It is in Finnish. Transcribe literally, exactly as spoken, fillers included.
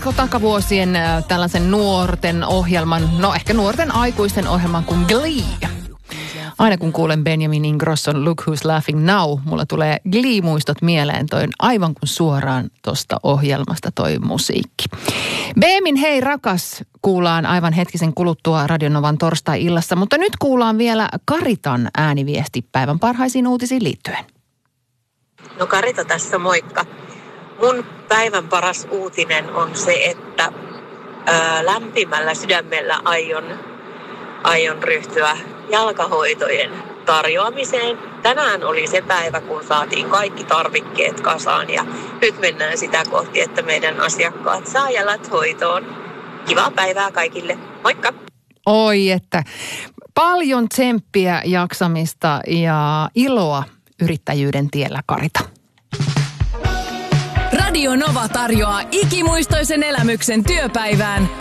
takavuosien äh, tällaisen nuorten ohjelman, no ehkä nuorten aikuisten ohjelman kuin Glee. Aina kun kuulen Benjamin Ingrosson Look Who's Laughing Now, mulla tulee Glee-muistot mieleen, toi aivan kuin suoraan tosta ohjelmasta toi musiikki. Beemin hei rakas kuullaan aivan hetkisen kuluttua Radionovan torstai-illassa, mutta nyt kuullaan vielä Karitan ääniviesti päivän parhaisiin uutisiin liittyen. No Karita tässä, moikka. Mun päivän paras uutinen on se, että ää, lämpimällä sydämellä aion, aion ryhtyä jalkahoitojen tarjoamiseen. Tänään oli se päivä, kun saatiin kaikki tarvikkeet kasaan ja nyt mennään sitä kohti, että meidän asiakkaat saa jalat hoitoon. Kivaa päivää kaikille. Moikka! Oi, että paljon tsemppiä, jaksamista ja iloa yrittäjyyden tiellä, Karita. Radio Nova tarjoaa ikimuistoisen elämyksen työpäivään